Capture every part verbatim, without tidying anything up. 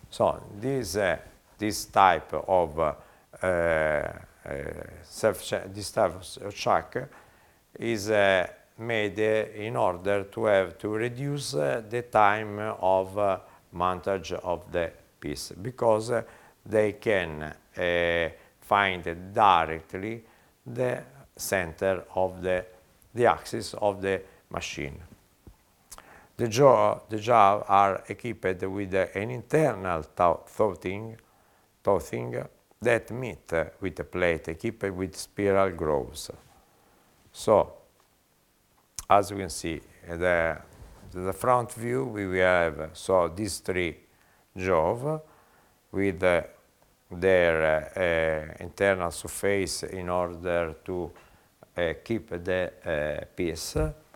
So this uh, this type of uh, uh, self this type of chuck is uh, made uh, in order to have to reduce uh, the time of uh, montage of the piece, because uh, they can uh, find directly the center of the the axis of the machine. The jaw, the jaw are equipped with an internal toothing, toothing that meet with a plate equipped with spiral grooves. So, as you can see, the, the front view we will have so these three jaws with uh, their uh, internal surface in order to uh, keep the uh, piece.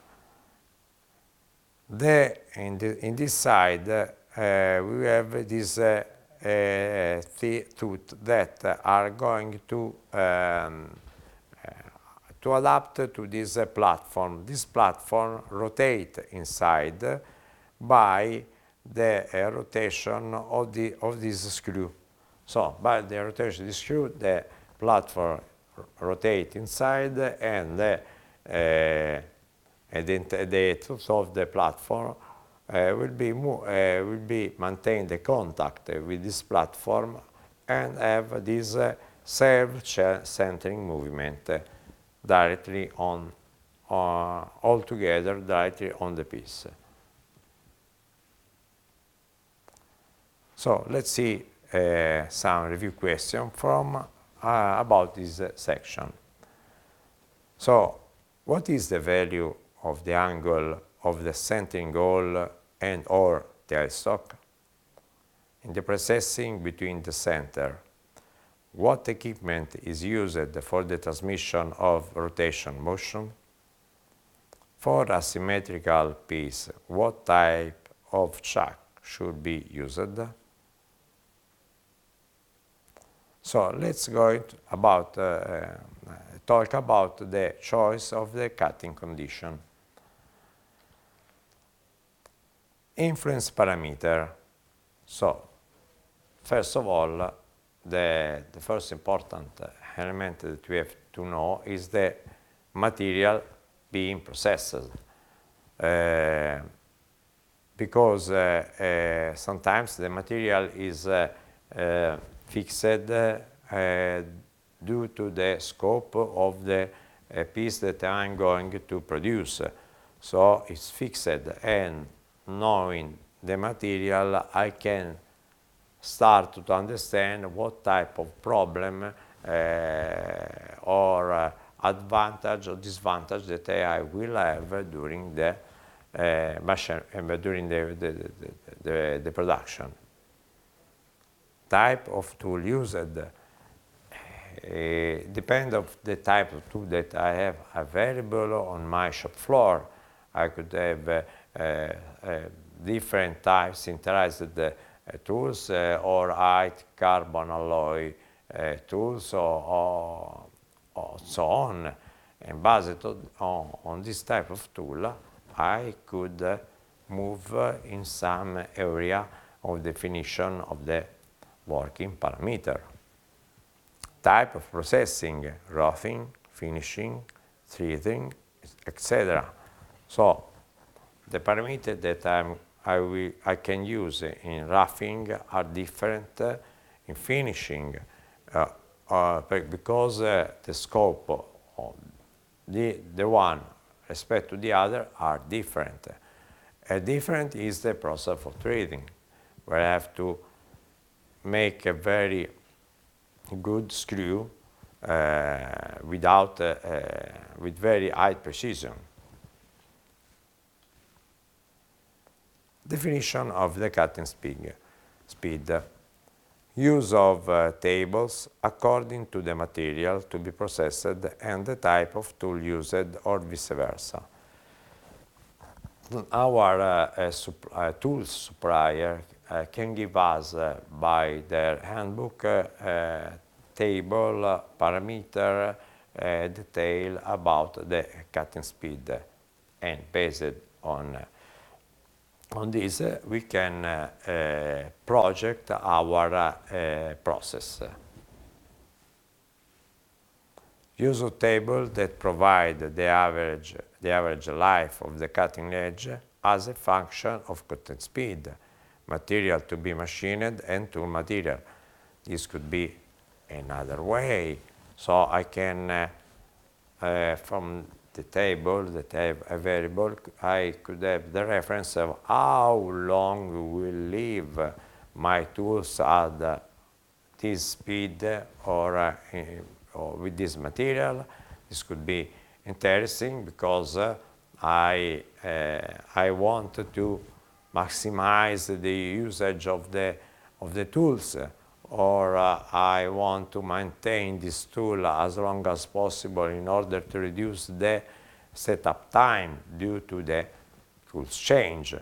The, in, the, in this side, uh, we have these uh, uh, tooth that are going to um, uh, to adapt to this uh, platform. This platform rotate inside by the uh, rotation of the of this screw. So by the rotation of the screw, the platform rotate inside, and the uh, and the, the tooth of the platform uh, will be uh, will be maintain the contact with this platform and have this uh, self-centering movement uh, directly on uh, all together directly on the piece. So let's see uh, some review question from uh, about this uh, section. So what is the value of the angle of the centering hole and or tailstock? In the processing between the center, what equipment is used for the transmission of rotation motion? For a symmetrical piece, what type of chuck should be used? So let's go about uh, talk about the choice of the cutting condition. Influence parameter. So, first of all, the, the first important element that we have to know is the material being processed. Uh, because uh, uh, sometimes the material is uh, uh, fixed uh, due to the scope of the uh, piece that I'm going to produce. So it's fixed, and knowing the material, I can start to understand what type of problem uh, or uh, advantage or disadvantage that I will have during the uh, machine, uh, during the, the, the, the, the production. Type of tool used uh, depend of the type of tool that I have available on my shop floor. I could have uh, uh, uh, different types sinterized uh, tools uh, or high carbon alloy uh, tools or, or, or so on. And based on, on this type of tool, I could uh, move uh, in some area of definition of the working parameter. Type of processing, roughing, finishing, threading, et cetera. So the parameters that I'm, I, will, I can use in roughing are different uh, in finishing uh, uh, because uh, the scope of the, the one respect to the other are different. Uh, different is the process of threading, where I have to make a very good screw uh, without, uh, uh, with very high precision. Definition of the cutting speed. speed. Use of uh, tables according to the material to be processed and the type of tool used or vice versa. Our uh, uh, supp uh, tools supplier uh, can give us uh, by their handbook uh, uh, table, uh, parameter, uh, detail about the cutting speed, and based on uh, on this, uh, we can uh, uh, project our uh, process. Use of table that provide the average, the average life of the cutting edge as a function of cutting speed, material to be machined, and tool material. This could be another way. So I can, uh, uh, from the table that I have available, I could have the reference of how long will live my tools at uh, this speed or, uh, or with this material. This could be interesting because uh, I, uh, I want to maximize the usage of the, of the tools, or uh, I want to maintain this tool as long as possible in order to reduce the setup time due to the tools change.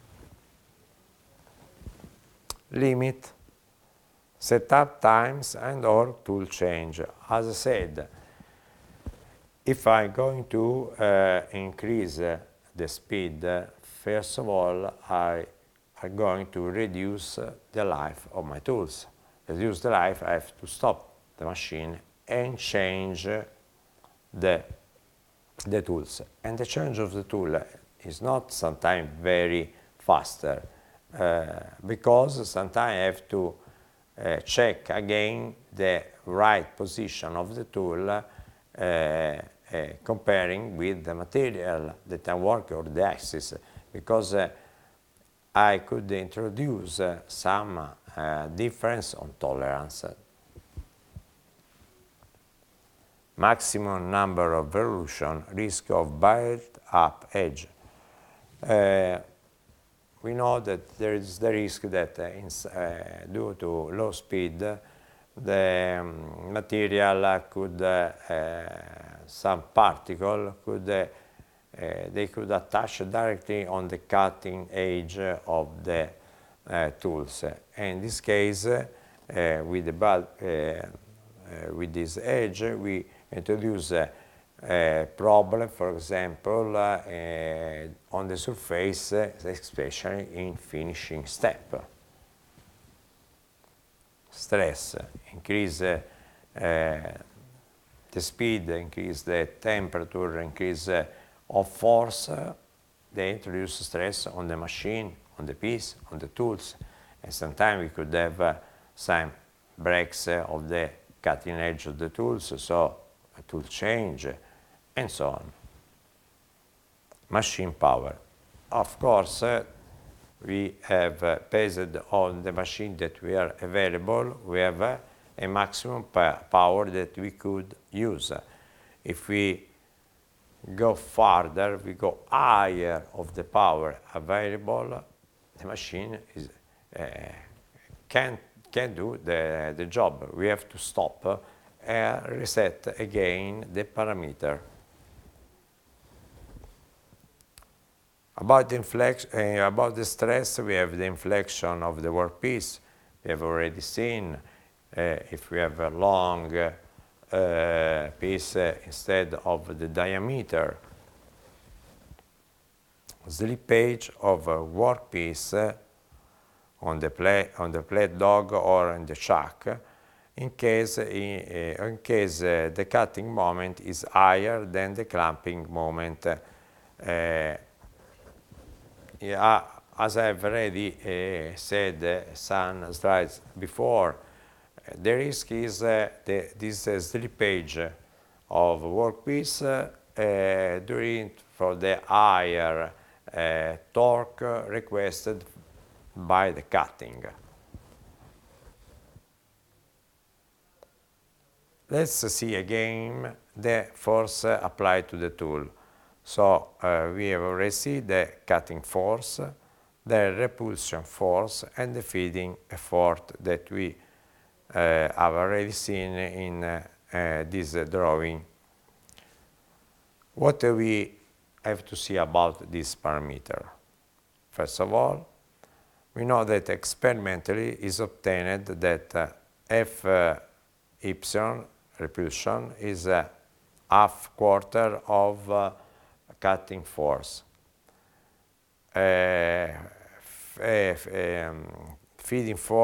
Limit setup times and or tool change. As I said, if I'm going to uh, increase uh, the speed, uh, first of all, I am going to reduce uh, the life of my tools. Reduce the life, I have to stop the machine and change uh, the, the tools. And the change of the tool is not sometimes very faster, uh, because sometimes I have to uh, check again the right position of the tool, uh, uh, comparing with the material that I'm working or the axis, because uh, I could introduce uh, some uh, difference on tolerance. Maximum number of revolution, risk of built up edge. Uh, we know that there is the risk that uh, in, uh, due to low speed, the um, material could, uh, uh, some particle could, uh, uh, they could attach directly on the cutting edge of the uh, tools. And in this case, uh, with the bulb, uh, uh, with this edge, we introduce a, a problem, for example, uh, uh, on the surface, uh, especially in finishing step. Stress, increase uh, uh, the speed, increase the temperature, increase uh, of force, uh, they introduce stress on the machine, on the piece, on the tools. And sometimes we could have uh, some breaks uh, of the cutting edge of the tools, so a tool change, and so on. Machine power. Of course, uh, we have, uh, based on the machine that we are available, we have uh, a maximum power that we could use. If we go farther, we go higher of the power available, the machine is, uh, can't, can't do the, the job. We have to stop uh, and reset again the parameter. About the, inflection, uh, about the stress, we have the inflection of the workpiece. We have already seen uh, if we have a long uh, uh, piece uh, instead of the diameter. Slippage of a workpiece uh, on the plate, on the plate dog or in the chuck, in case, in, uh, in case uh, the cutting moment is higher than the clamping moment. Uh, Yeah, as I've already uh, said uh, some slides before, uh, the risk is uh, the, this uh, slippage of workpiece uh, uh, during for the higher uh, torque requested by the cutting. Let's see again the force uh, applied to the tool. So uh, we have already seen the cutting force, the repulsion force, and the feeding effort that we uh, have already seen in uh, uh, this uh, drawing. What do we have to see about this parameter? First of all, we know that experimentally is obtained that uh, F uh, epsilon repulsion is a half quarter of uh, cutting force. Uh, f- uh, f- um, feeding for